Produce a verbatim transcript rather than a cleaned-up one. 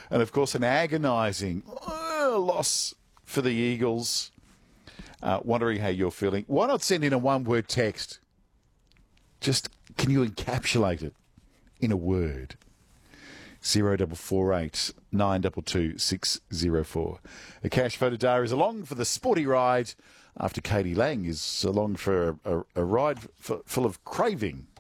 And, of course, an agonising uh, loss for the Eagles. Uh, wondering how you're feeling. Why not send in a one-word text? Just, can you encapsulate it in a word? Zero double four eight nine double two six zero four. The Cash Photo Dar is along for the sporty ride after Katie Lang is along for a, a, a ride f- full of craving.